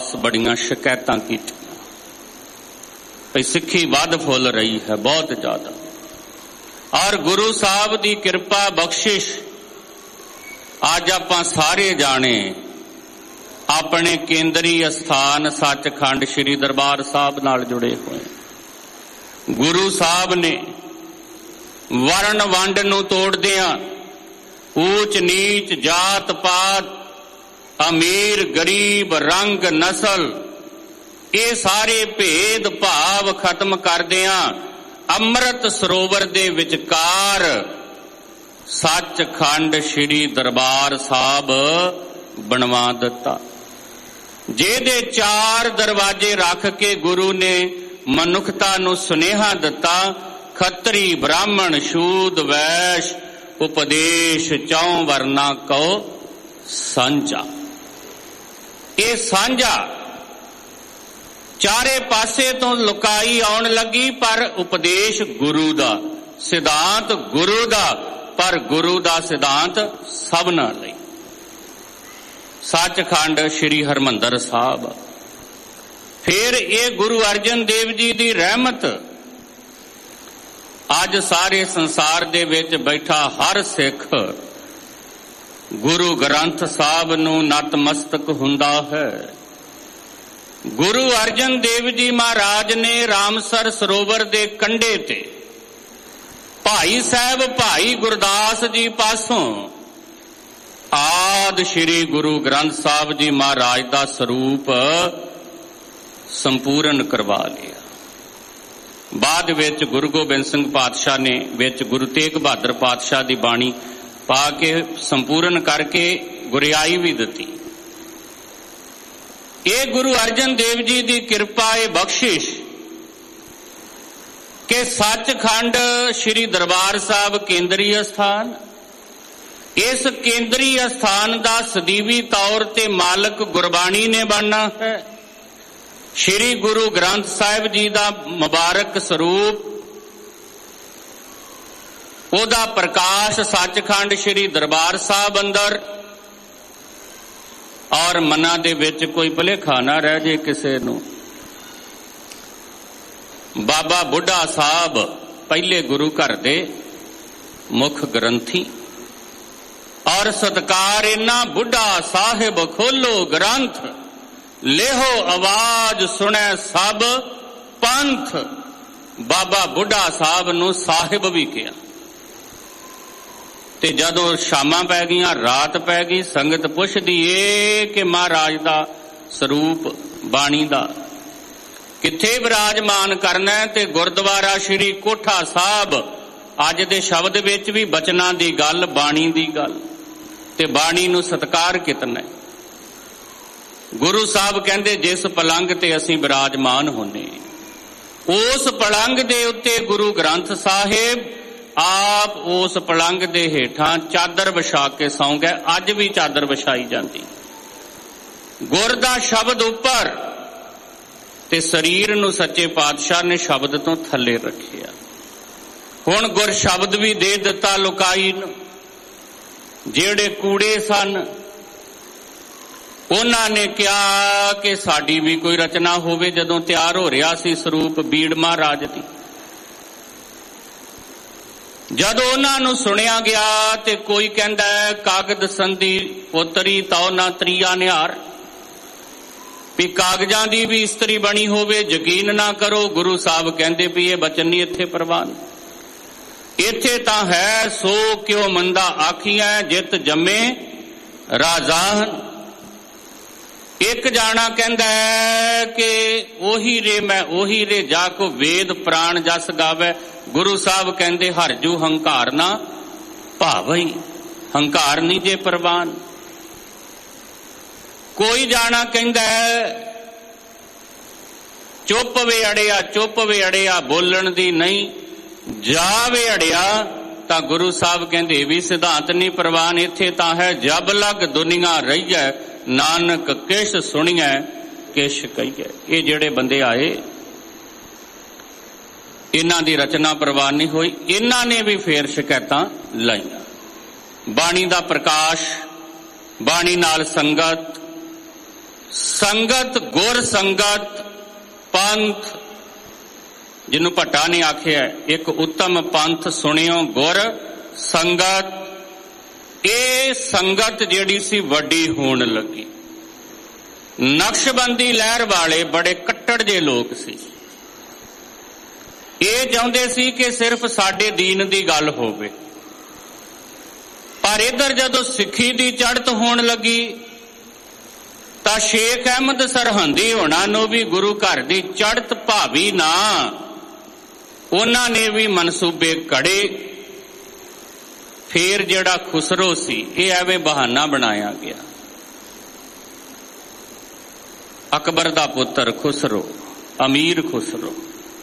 रविदास बड़ियां शिकायतां कीतियां भई सिक्खी वध फुल रही है बहुत ज्यादा। और गुरु साहब की कृपा बख्शिश अज आपां सारे जाने अपने केंद्री स्थान सचखंड श्री दरबार साहब नाल जुड़े हुए। गुरु साहब ने वर्ण वंड नूं तोड़दियां ऊच नीच जात पात अमीर गरीब रंग नस्ल ये सारे भेद भाव खत्म करदियां अमृत सरोवर दे विचकार सचखंड श्री दरबार साहब बनवा दिता। जेदे 4 दरवाजे रख के गुरु ने मनुखता नूं सुनेहा दिता खत्री ब्राह्मण शूद वैश्य उपदेश 4 वर्ना को सांझा। ये सांझा चारे पासे तो लुकाई आउण लगी पर उपदेश गुरु दा सिद्धांत गुरु दा पर गुरु दा सिद्धांत सबना लई। सचखंड श्री हरमंदर साहब फिर ये गुरु अर्जन देव जी दी रहमत अज सारे संसार दे विच बैठा हर सिख गुरु ग्रंथ साहब नूं नतमस्तक हुंदा है। गुरु अर्जन देव जी महाराज ने रामसर सरोवर दे कंढे ते भाई साहब भाई गुरदास जी पासों आदि श्री गुरु ग्रंथ साहब जी महाराज दा स्वरूप संपूर्ण करवा लिया। बाद विच गुरु गोबिंद सिंह पातशाह ने विच गुरु तेग बहादुर पातशाह दी बाणी पा के संपूर्ण करके गुरियाई भी दी। ये गुरु अर्जन देव जी की कृपा ये बख्शिश के सचखंड श्री दरबार साहब केंद्रीय स्थान इस केंद्रीय स्थान का सदीवी तौर ते मालक गुरबाणी ने बनना है। श्री गुरु ग्रंथ साहिब जी का मुबारक स्वरूप ओदा प्रकाश सचखंड श्री दरबार साहब अंदर और मना दे विच कोई भुलेखा ना रह जाए किसे नूं। बाबा बुढ़ा साहब पहले गुरु घर दे मुख ग्रंथी और सत्कार इन्ना बुढ़ा साहिब खोलो ग्रंथ लेहो आवाज सुने सब पंथ। बाबा बुढ़ा साहब नूं साहिब भी कहा। ते जदों शामां पै गईयां रात पै गई संगत पुछदी ए कि महाराज दा स्वरूप बाणी दा किथे विराजमान करना है। ते गुरद्वारा श्री कोठा साहब अज दे शब्द विच भी बचनां दी गल बाणी दी गल ते बाणी नूं सत्कार कितना है। गुरु साहब कहंदे जिस पलंग ते असीं विराजमान होने उस पलंग दे उत्ते गुरु ग्रंथ साहिब आप उस पलंग दे हेठां चादर विछा के सौ गए। अज भी चादर विछाई जाती। गुर दा शब्द उपर ते शरीर नूं सच्चे पातशाह ने शब्द तो थले रखिया। हुण गुर शब्द भी दे दिता लुकाई नूं। जेड़े कूड़े सन उन्हां ने कहा कि साडी भी कोई रचना होवे। जदों तैयार हो रहा सी स्वरूप बीड़ महाराज दी जदों उन्हां नूं सुनिया गया ते कोई कहंदा है कागद संधि पोतरी ताओ ना त्रिया निहार भी कागजां दी भी इस्त्री बनी होवे यकीन ना करो। गुरु साहब कहंदे भी ये बचन नहीं इत्थे प्रवान इत्थे तां है सो क्यों मंदा आखिया जित जमे राजान। एक जाना कहंदा है कि ओही रे मैं ओही रे जाको वेद प्राण जस गावे। गुरु साहब कहंदे हरजू हंकार ना भावई हंकार नहीं जे प्रवान। कोई जाना कहंदा है चुप वे अड़िया बोलण दी नहीं जावे अड़िया। तां गुरु साहब कहंदे भी सिद्धांत नहीं प्रवान। इत्थे तां है जब लग दुनिया रही है नानक किश सुनिए किश कहिए। ये जेड़े बंदे आए इन्हां दी रचना प्रवान नहीं हुई। इन्हां ने भी फिर शिकायतां लाईयां। बाणी दा प्रकाश बाणी नाल संगत ਸੰਗਤ ਗੁਰ ਸੰਗਤ ਪੰਥ, ਜਿਹਨੂੰ ਭੱਟਾ ਨੇ ਆਖਿਆ ਇੱਕ ਉੱਤਮ ਪੰਥ ਸੁਣਿਓ ਗੁਰ ਸੰਗਤ। ਇਹ ਸੰਗਤ ਜਿਹੜੀ ਸੀ ਵੱਡੀ ਹੋਣ ਲੱਗੀ। ਨਕਸ਼ਬੰਦੀ ਲਹਿਰ ਵਾਲੇ ਬੜੇ ਕੱਟੜ ਜਿਹੇ ਲੋਕ ਸੀ। ਇਹ ਚਾਹੁੰਦੇ ਸੀ ਕਿ ਸਿਰਫ ਸਾਡੇ ਦੀਨ ਦੀ ਗੱਲ ਹੋਵੇ, ਪਰ ਇੱਧਰ ਜਦੋਂ ਸਿੱਖੀ ਦੀ ਚੜ੍ਹਤ ਹੋਣ ਲੱਗੀ ਤਾਂ ਸ਼ੇਖ ਅਹਿਮਦ ਸਰਹੰਦੀ ਹੋਣਾ ਨੂੰ ਵੀ ਗੁਰੂ ਘਰ ਦੀ ਚੜ੍ਹਤ ਭਾਵੀ ਨਾ, ਉਹਨਾਂ ਨੇ ਵੀ ਮਨਸੂਬੇ ਘੜੇ। ਫੇਰ ਜਿਹੜਾ ਖੁਸਰੋ ਸੀ, ਇਹ ਐਵੇਂ ਬਹਾਨਾ ਬਣਾਇਆ ਗਿਆ। ਅਕਬਰ ਦਾ ਪੁੱਤਰ ਖੁਸਰੋ, ਅਮੀਰ ਖੁਸਰੋ,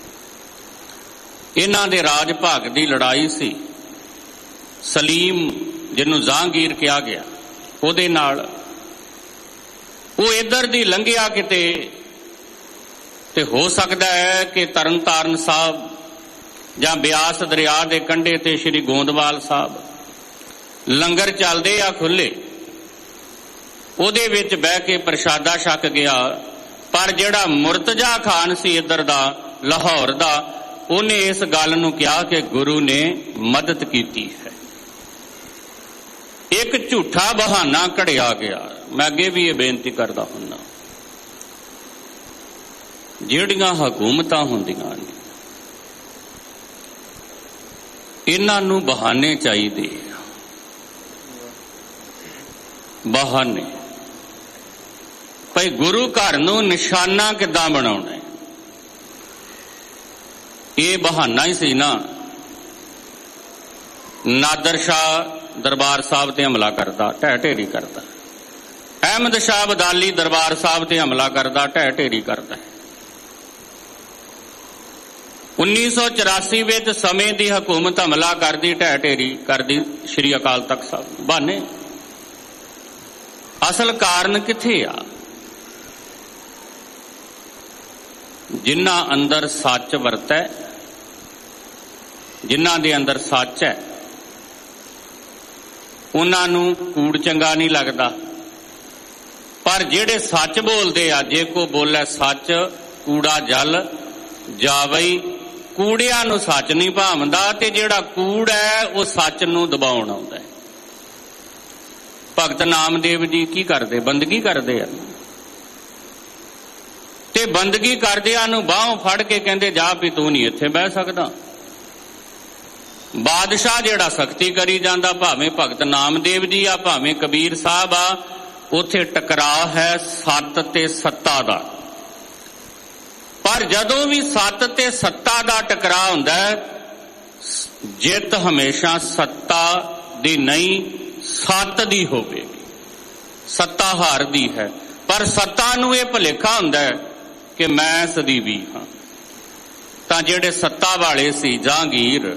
ਇਹਨਾਂ ਦੇ ਰਾਜ ਭਾਗ ਦੀ ਲੜਾਈ ਸੀ। ਸਲੀਮ, ਜਿਹਨੂੰ ਜਹਾਂਗੀਰ ਕਿਹਾ ਗਿਆ, ਉਹਦੇ ਨਾਲ ਉਹ ਇੱਧਰ ਦੀ ਲੰਘਿਆ ਕਿਤੇ, ਤੇ ਹੋ ਸਕਦਾ ਹੈ ਕਿ ਤਰਨਤਾਰਨ ਸਾਹਿਬ ਜਾਂ ਬਿਆਸ ਦਰਿਆ ਦੇ ਕੰਢੇ ਤੇ ਸ਼੍ਰੀ ਗੋਂਦਵਾਲ ਸਾਹਿਬ ਲੰਗਰ ਚੱਲਦੇ ਆ ਖੁੱਲੇ, ਉਹਦੇ ਵਿੱਚ ਬਹਿ ਕੇ ਪ੍ਰਸ਼ਾਦਾ ਛਕ ਗਿਆ। ਪਰ ਜਿਹੜਾ ਮੁਰਤਜ਼ਾ ਖਾਨ ਸੀ ਇੱਧਰ ਦਾ, ਲਾਹੌਰ ਦਾ, ਉਹਨੇ ਇਸ ਗੱਲ ਨੂੰ ਕਿਹਾ ਕਿ ਗੁਰੂ ਨੇ ਮਦਦ ਕੀਤੀ ਹੈ। ਇੱਕ ਝੂਠਾ ਬਹਾਨਾ ਘੜਿਆ ਗਿਆ। ਮੈਂ ਅੱਗੇ ਵੀ ਇਹ ਬੇਨਤੀ ਕਰਦਾ ਹੁੰਦਾ, ਜਿਹੜੀਆਂ ਹਕੂਮਤਾਂ ਹੁੰਦੀਆਂ ਨੇ ਇਹਨਾਂ ਨੂੰ ਬਹਾਨੇ ਚਾਹੀਦੇ ਆ, ਬਹਾਨੇ। ਭਈ ਗੁਰੂ ਘਰ ਨੂੰ ਨਿਸ਼ਾਨਾ ਕਿੱਦਾਂ ਬਣਾਉਣਾ, ਇਹ ਬਹਾਨਾ ਹੀ ਸੀ ਨਾ। ਨਾਦਰ ਸ਼ਾਹ ਦਰਬਾਰ ਸਾਹਿਬ ਤੇ ਹਮਲਾ ਕਰਦਾ, ਢਹਿ ਢੇਰੀ ਕਰਦਾ। ਅਹਿਮਦ ਸ਼ਾਹ ਅਬਦਾਲੀ ਦਰਬਾਰ ਸਾਹਿਬ ਤੇ ਹਮਲਾ ਕਰਦਾ, ਢਹਿ ਢੇਰੀ ਕਰਦਾ। 1984 ਵਿੱਚ ਸਮੇਂ ਦੀ ਹਕੂਮਤ ਹਮਲਾ ਕਰਦੀ, ਢਹਿ ਢੇਰੀ ਕਰਦੀ ਸ਼੍ਰੀ ਅਕਾਲ ਤਖਤ ਸਾਹਿਬ। ਬਹਾਨੇ। ਅਸਲ ਕਾਰਨ ਕਿੱਥੇ ਆ? ਜਿਨ੍ਹਾਂ ਅੰਦਰ ਸੱਚ ਵਰਤੈ, ਜਿਨ੍ਹਾਂ ਦੇ ਅੰਦਰ ਸੱਚ ਹੈ, ਉਹਨਾਂ ਨੂੰ ਕੂੜ ਚੰਗਾ ਨਹੀਂ ਲੱਗਦਾ। ਪਰ ਜਿਹੜੇ ਸੱਚ ਬੋਲਦੇ ਆ, ਜੇ ਕੋ ਬੋਲੇ ਸੱਚ ਕੂੜਾ ਜਲ ਜਾਵਈ, ਕੂੜਿਆਂ ਨੂੰ ਸੱਚ ਨਹੀਂ ਭਾਵਦਾ, ਤੇ ਜਿਹੜਾ ਕੂੜ ਹੈ ਉਹ ਸੱਚ ਨੂੰ ਦਬਾਉਣ ਆਉਂਦਾ ਹੈ। ਭਗਤ ਨਾਮਦੇਵ ਜੀ ਕੀ ਕਰਦੇ? ਬੰਦਗੀ ਕਰਦੇ ਆ, ਤੇ ਬੰਦਗੀ ਕਰਦਿਆਂ ਨੂੰ ਬਾਹੋਂ ਫੜ ਕੇ ਕਹਿੰਦੇ ਜਾ ਵੀ ਤੂੰ ਨਹੀਂ ਇੱਥੇ ਬਹਿ ਸਕਦਾ। ਬਾਦਸ਼ਾਹ ਜਿਹੜਾ ਸਖਤੀ ਕਰੀ ਜਾਂਦਾ, ਭਾਵੇਂ ਭਗਤ ਨਾਮਦੇਵ ਜੀ ਆ, ਭਾਵੇਂ ਕਬੀਰ ਸਾਹਿਬ ਆ, ਉੱਥੇ ਟਕਰਾਅ ਹੈ ਸੱਤ ਤੇ ਸੱਤਾ ਦਾ। ਪਰ ਜਦੋਂ ਵੀ ਸੱਤ ਤੇ ਸੱਤਾ ਦਾ ਟਕਰਾਅ ਹੁੰਦਾ ਹੈ, ਜਿੱਤ ਹਮੇਸ਼ਾ ਸੱਤਾ ਦੀ ਨਹੀਂ, ਸੱਤ ਦੀ ਹੋਵੇਗੀ। ਸੱਤਾ ਹਾਰਦੀ ਹੈ, ਪਰ ਸੱਤਾ ਨੂੰ ਇਹ ਭੁਲੇਖਾ ਹੁੰਦਾ ਹੈ ਕਿ ਮੈਂ ਸਦੀਵੀ ਹਾਂ। ਤਾਂ ਜਿਹੜੇ ਸੱਤਾ ਵਾਲੇ ਸੀ, ਜਹਾਂਗੀਰ,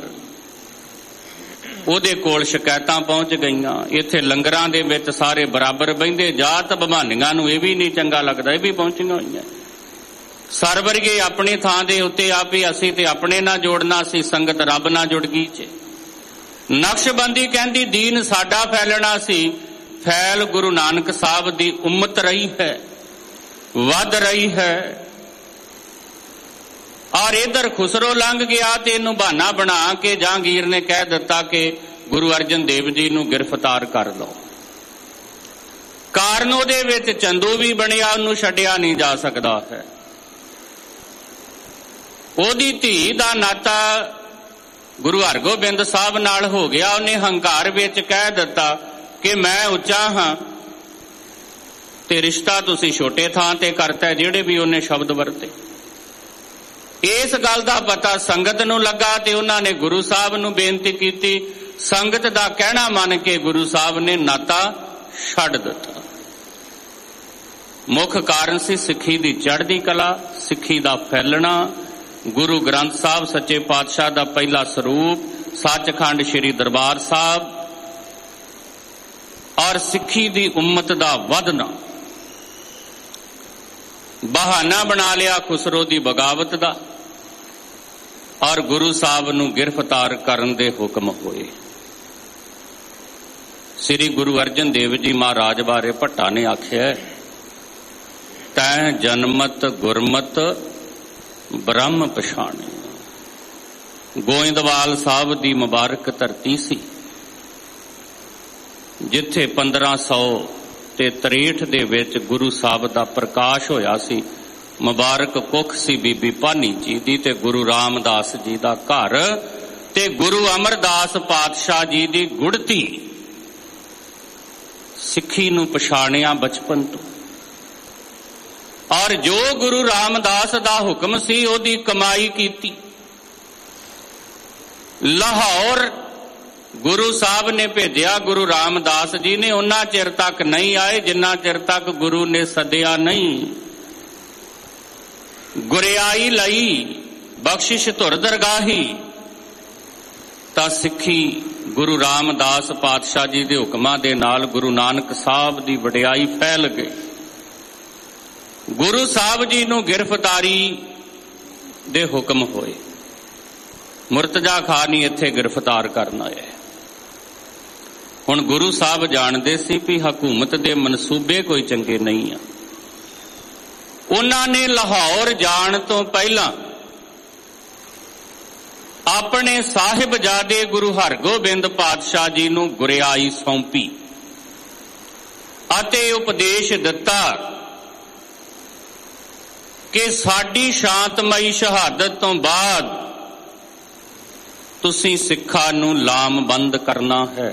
ਉਹਦੇ ਕੋਲ ਸ਼ਿਕਾਇਤਾਂ ਪਹੁੰਚ ਗਈਆਂ। ਇੱਥੇ ਲੰਗਰਾਂ ਦੇ ਵਿੱਚ ਸਾਰੇ ਬਰਾਬਰ ਬਹਿੰਦੇ, ਜਾਤ ਬਹਾਨੀਆਂ ਨੂੰ ਇਹ ਵੀ ਨਹੀਂ ਚੰਗਾ ਲੱਗਦਾ, ਇਹ ਵੀ ਪਹੁੰਚੀਆਂ ਹੋਈਆਂ। ਸਰਵਰਗੇ ਆਪਣੀ ਥਾਂ ਦੇ ਉੱਤੇ ਆਪੇ, ਅਸੀਂ ਤੇ ਆਪਣੇ ਨਾਲ ਜੋੜਨਾ ਸੀ, ਸੰਗਤ ਰੱਬ ਨਾਲ ਜੁੜ ਗਈ ਚ। ਨਕਸ਼ਬੰਦੀ ਕਹਿੰਦੀ ਦੀਨ ਸਾਡਾ ਫੈਲਣਾ ਸੀ, ਫੈਲ ਗੁਰੂ ਨਾਨਕ ਸਾਹਿਬ ਦੀ ਉਮਤ ਰਹੀ ਹੈ, ਵੱਧ ਰਹੀ ਹੈ। ਔਰ ਇਧਰ ਖੁਸਰੋ ਲੰਘ ਗਿਆ ਤੇ ਇਹਨੂੰ ਬਹਾਨਾ ਬਣਾ ਕੇ ਜਹਾਂਗੀਰ ਨੇ ਕਹਿ ਦਿੱਤਾ ਕਿ ਗੁਰੂ ਅਰਜਨ ਦੇਵ ਜੀ ਨੂੰ ਗ੍ਰਿਫਤਾਰ ਕਰ ਲਓ। ਕਾਰਨ ਉਹਦੇ ਵਿੱਚ ਚੰਦੂ ਵੀ ਬਣਿਆ, ਉਹਨੂੰ ਛੱਡਿਆ ਨਹੀਂ ਜਾ ਸਕਦਾ ਹੈ। ਉਹਦੀ ਧੀ ਦਾ ਨਾਤਾ ਗੁਰੂ ਹਰਗੋਬਿੰਦ ਸਾਹਿਬ ਨਾਲ ਹੋ ਗਿਆ। ਉਹਨੇ ਹੰਕਾਰ ਵਿੱਚ ਕਹਿ ਦਿੱਤਾ ਕਿ ਮੈਂ ਉੱਚਾ ਹਾਂ, ਤੇ ਰਿਸ਼ਤਾ ਤੁਸੀਂ ਛੋਟੇ ਥਾਂ ਤੇ ਕਰਤਾ। ਜਿਹੜੇ ਵੀ ਉਹਨੇ ਸ਼ਬਦ ਵਰਤੇ, ਇਸ ਗੱਲ ਦਾ ਪਤਾ ਸੰਗਤ ਨੂੰ ਲੱਗਾ ਤੇ ਉਹਨਾਂ ਨੇ ਗੁਰੂ ਸਾਹਿਬ ਨੂੰ ਬੇਨਤੀ ਕੀਤੀ। ਸੰਗਤ ਦਾ ਕਹਿਣਾ ਮੰਨ ਕੇ ਗੁਰੂ ਸਾਹਿਬ ਨੇ ਨਾਤਾ ਛੱਡ ਦਿੱਤਾ। ਮੁੱਖ ਕਾਰਨ ਸੀ ਸਿੱਖੀ ਦੀ ਚੜ੍ਹਦੀ ਕਲਾ, ਸਿੱਖੀ ਦਾ ਫੈਲਣਾ। ਗੁਰੂ ਗ੍ਰੰਥ ਸਾਹਿਬ ਸੱਚੇ ਪਾਤਸ਼ਾਹ ਦਾ ਪਹਿਲਾ ਸਰੂਪ, ਸੱਚਖੰਡ ਸ੍ਰੀ ਦਰਬਾਰ ਸਾਹਿਬ, ਔਰ ਸਿੱਖੀ ਦੀ ਉਮਤ ਦਾ ਵਧਣਾ। ਬਹਾਨਾ ਬਣਾ ਲਿਆ ਖੁਸਰੋ ਦੀ ਬਗਾਵਤ ਦਾ, ਔਰ ਗੁਰੂ ਸਾਹਿਬ ਨੂੰ ਗ੍ਰਿਫਤਾਰ ਕਰਨ ਦੇ ਹੁਕਮ ਹੋਏ। ਸ੍ਰੀ ਗੁਰੂ ਅਰਜਨ ਦੇਵ ਜੀ ਮਹਾਰਾਜ ਬਾਰੇ ਭੱਟਾ ਨੇ ਆਖਿਆ, ਤੈਂ ਜਨਮਤ ਗੁਰਮਤ ਬ੍ਰਹਮ ਪਛਾਣੇ। ਗੋਇੰਦਵਾਲ ਸਾਹਿਬ ਦੀ ਮੁਬਾਰਕ ਧਰਤੀ ਸੀ, ਜਿੱਥੇ 1563 ਦੇ ਵਿੱਚ ਗੁਰੂ ਸਾਹਿਬ ਦਾ ਪ੍ਰਕਾਸ਼ ਹੋਇਆ ਸੀ। ਮੁਬਾਰਕ ਕੁੱਖ ਸੀ ਬੀਬੀ ਭਾਨੀ ਜੀ ਦੀ ਤੇ ਗੁਰੂ ਰਾਮਦਾਸ ਜੀ ਦਾ ਘਰ ਤੇ ਗੁਰੂ ਅਮਰਦਾਸ ਪਾਤਸ਼ਾਹ ਜੀ ਦੀ ਗੁੜਤੀ। ਸਿੱਖੀ ਨੂੰ ਪਛਾਣਿਆ ਬਚਪਨ ਤੋਂ, ਔਰ ਜੋ ਗੁਰੂ ਰਾਮਦਾਸ ਦਾ ਹੁਕਮ ਸੀ ਉਹਦੀ ਕਮਾਈ ਕੀਤੀ। ਲਾਹੌਰ ਗੁਰੂ ਸਾਹਿਬ ਨੇ ਭੇਜਿਆ, ਗੁਰੂ ਰਾਮਦਾਸ ਜੀ ਨੇ ਉਹਨਾਂ ਚਿਰ ਤੱਕ ਨਹੀਂ ਆਏ ਜਿੰਨਾ ਚਿਰ ਤੱਕ ਗੁਰੂ ਨੇ ਸੱਦਿਆ ਨਹੀਂ। ਗੁਰਿਆਈ ਲਈ ਬਖਸ਼ਿਸ਼ ਧੁਰ ਦਰਗਾਹੀ, ਤਾਂ ਸਿੱਖੀ ਗੁਰੂ ਰਾਮਦਾਸ ਪਾਤਸ਼ਾਹ ਜੀ ਦੇ ਹੁਕਮਾਂ ਦੇ ਨਾਲ ਗੁਰੂ ਨਾਨਕ ਸਾਹਿਬ ਦੀ ਵਡਿਆਈ ਫੈਲ ਗਈ। ਗੁਰੂ ਸਾਹਿਬ ਜੀ ਨੂੰ ਗ੍ਰਿਫਤਾਰੀ ਦੇ ਹੁਕਮ ਹੋਏ। ਮੁਰਤਜ਼ਾ ਖਾਨ ਹੀ ਇੱਥੇ ਗ੍ਰਿਫਤਾਰ ਕਰਨ ਆਇਆ। ਹੁਣ ਗੁਰੂ ਸਾਹਿਬ ਜਾਣਦੇ ਸੀ ਵੀ ਹਕੂਮਤ ਦੇ ਮਨਸੂਬੇ ਕੋਈ ਚੰਗੇ ਨਹੀਂ ਆ। ਉਹਨਾਂ ਨੇ ਲਾਹੌਰ ਜਾਣ ਤੋਂ ਪਹਿਲਾਂ ਆਪਣੇ ਸਾਹਿਬਜ਼ਾਦੇ ਗੁਰੂ ਹਰਗੋਬਿੰਦ ਪਾਤਸ਼ਾਹ ਜੀ ਨੂੰ ਗੁਰਿਆਈ ਸੌਂਪੀ ਅਤੇ ਉਪਦੇਸ਼ ਦਿੱਤਾ ਕਿ ਸਾਡੀ ਸ਼ਾਂਤਮਈ ਸ਼ਹਾਦਤ ਤੋਂ ਬਾਅਦ ਤੁਸੀਂ ਸਿੱਖਾਂ ਨੂੰ ਲਾਮਬੰਦ ਕਰਨਾ ਹੈ।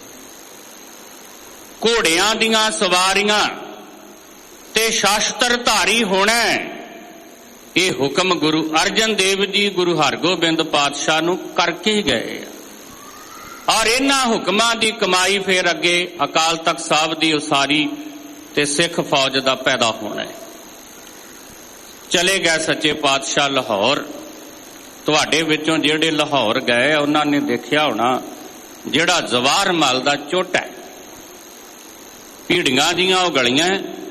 ਘੋੜਿਆਂ ਦੀਆਂ ਸਵਾਰੀਆਂ ਤੇ ਸ਼ਾਸਤਰ ਧਾਰੀ ਹੋਣਾ। ਇਹ ਹੁਕਮ ਗੁਰੂ ਅਰਜਨ ਦੇਵ ਜੀ ਗੁਰੂ ਹਰਗੋਬਿੰਦ ਪਾਤਸ਼ਾਹ ਨੂੰ ਕਰਕੇ ਗਏ, ਔਰ ਇਹਨਾਂ ਹੁਕਮਾਂ ਦੀ ਕਮਾਈ ਫਿਰ ਅੱਗੇ ਅਕਾਲ ਤਖਤ ਸਾਹਿਬ ਦੀ ਉਸਾਰੀ ਤੇ ਸਿੱਖ ਫੌਜ ਦਾ ਪੈਦਾ ਹੋਣਾ ਹੈ। ਚਲੇ ਗਏ ਸੱਚੇ ਪਾਤਸ਼ਾਹ ਲਾਹੌਰ। ਤੁਹਾਡੇ ਵਿੱਚੋਂ ਜਿਹੜੇ ਲਾਹੌਰ ਗਏ ਉਹਨਾਂ ਨੇ ਦੇਖਿਆ ਹੋਣਾ ਜਿਹੜਾ ਜਵਾਹਰ ਮਲ ਦਾ ਚੋਟਾ ਹੈ, ਭੀੜੀਆਂ ਦੀਆਂ ਉਹ ਗਲੀਆਂ,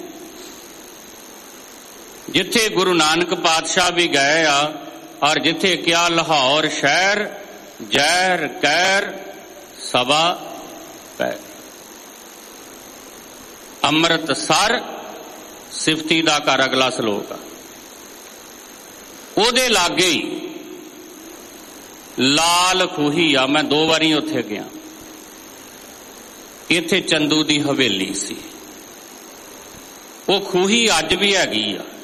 ਜਿੱਥੇ ਗੁਰੂ ਨਾਨਕ ਪਾਤਸ਼ਾਹ ਵੀ ਗਏ ਆ, ਔਰ ਜਿੱਥੇ ਕਿਹਾ ਲਾਹੌਰ ਸ਼ਹਿਰ ਜ਼ਹਿਰ ਕਹਿਰ ਸਭਾ ਪੈ। ਅੰਮ੍ਰਿਤਸਰ ਸਿਫਤੀ ਦਾ ਘਰ ਅਗਲਾ ਸਲੋਕ ਆ। ਉਹਦੇ ਲਾਗੇ ਹੀ ਲਾਲ ਖੂਹੀ ਆ। ਮੈਂ 2 ਵਾਰੀ ਉੱਥੇ ਗਿਆ। ਇੱਥੇ ਚੰਦੂ ਦੀ ਹਵੇਲੀ ਸੀ। ਉਹ ਖੂਹੀ ਅੱਜ ਵੀ ਹੈਗੀ ਆ।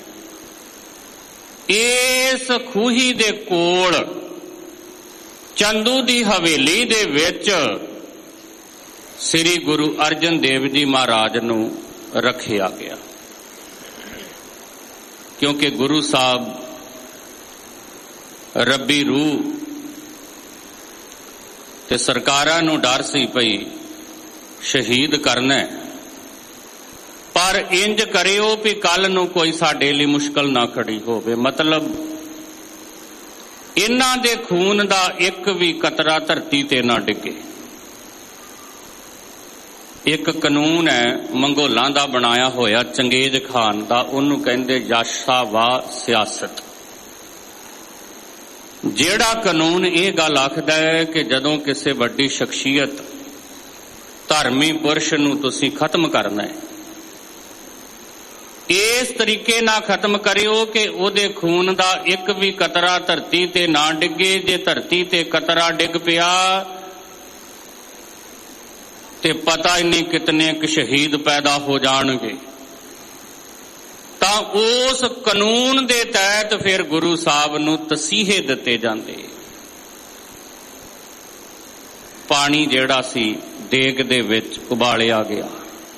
ਇਸ ਖੂਹੀ ਦੇ ਕੋਲ ਚੰਦੂ ਦੀ ਹਵੇਲੀ ਦੇ ਵਿੱਚ ਸ੍ਰੀ ਗੁਰੂ ਅਰਜਨ ਦੇਵ ਜੀ ਮਹਾਰਾਜ ਨੂੰ ਰੱਖਿਆ ਗਿਆ, ਕਿਉਂਕਿ ਗੁਰੂ ਸਾਹਿਬ ਰੱਬੀ ਰੂਹ ਤੇ ਸਰਕਾਰਾਂ ਨੂੰ ਡਰ ਸੀ ਪਈ ਸ਼ਹੀਦ ਕਰਨਾ, ਪਰ ਇੰਜ ਕਰਿਓ ਵੀ ਕੱਲ ਨੂੰ ਕੋਈ ਸਾਡੇ ਲਈ ਮੁਸ਼ਕਲ ਨਾ ਖੜੀ ਹੋਵੇ। ਮਤਲਬ ਇਹਨਾਂ ਦੇ ਖੂਨ ਦਾ ਇੱਕ ਵੀ ਕਤਰਾ ਧਰਤੀ ਤੇ ਨਾ ਡਿੱਗੇ। ਇੱਕ ਕਾਨੂੰਨ ਹੈ ਮੰਗੋਲਾਂ ਦਾ ਬਣਾਇਆ ਹੋਇਆ, ਚੰਗੇਜ਼ ਖਾਨ ਦਾ, ਉਹਨੂੰ ਕਹਿੰਦੇ ਯਾਸ਼ਾ ਵਾ ਸਿਆਸਤ। ਜਿਹੜਾ ਕਾਨੂੰਨ ਇਹ ਗੱਲ ਆਖਦਾ ਹੈ ਕਿ ਜਦੋਂ ਕਿਸੇ ਵੱਡੀ ਸ਼ਖਸੀਅਤ ਧਰਮੀ ਪੁਰਸ਼ ਨੂੰ ਤੁਸੀਂ ਖਤਮ ਕਰਨਾ ਹੈ, ਇਸ ਤਰੀਕੇ ਨਾਲ ਖਤਮ ਕਰਿਓ ਕਿ ਉਹਦੇ ਖੂਨ ਦਾ ਇੱਕ ਵੀ ਕਤਰਾ ਧਰਤੀ ਤੇ ਨਾ ਡਿੱਗੇ। ਜੇ ਧਰਤੀ ਤੇ ਕਤਰਾ ਡਿੱਗ ਪਿਆ ਤੇ ਪਤਾ ਹੀ ਨਹੀਂ ਕਿਤਨੇ ਕੁ ਸ਼ਹੀਦ ਪੈਦਾ ਹੋ ਜਾਣਗੇ। ਤਾਂ ਉਸ ਕਾਨੂੰਨ ਦੇ ਤਹਿਤ ਫਿਰ ਗੁਰੂ ਸਾਹਿਬ ਨੂੰ ਤਸੀਹੇ ਦਿੱਤੇ ਜਾਂਦੇ। ਪਾਣੀ ਜਿਹੜਾ ਸੀ ਦੇਗ ਦੇ ਵਿੱਚ ਉਬਾਲਿਆ ਗਿਆ,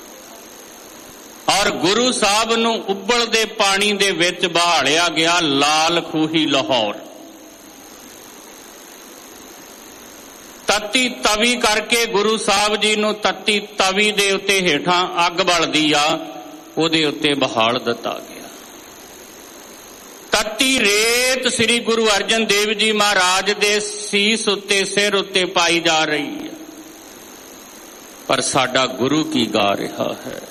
ਔਰ ਗੁਰੂ ਸਾਹਿਬ ਨੂੰ ਉਬਲਦੇ ਪਾਣੀ ਦੇ ਵਿੱਚ ਬਹਾਲਿਆ ਗਿਆ ਲਾਲ ਖੂਹੀ ਲਾਹੌਰ। ਤੱਤੀ ਤਵੀ ਕਰਕੇ ਗੁਰੂ ਸਾਹਿਬ ਜੀ ਨੂੰ ਤੱਤੀ ਤਵੀ ਦੇ ਉੱਤੇ ਹੇਠਾਂ ਅੱਗ ਬਲਦੀ ਆ, ਉਹਦੇ ਉੱਤੇ ਬਹਾਲ ਦਿੱਤਾ ਗਿਆ। ਤੱਤੀ ਰੇਤ ਸ੍ਰੀ ਗੁਰੂ ਅਰਜਨ ਦੇਵ ਜੀ ਮਹਾਰਾਜ ਦੇ ਸੀਸ ਉੱਤੇ, ਸਿਰ ਉੱਤੇ ਪਾਈ ਜਾ ਰਹੀ ਹੈ, ਪਰ ਸਾਡਾ ਗੁਰੂ ਕੀ ਗਾ ਰਿਹਾ ਹੈ।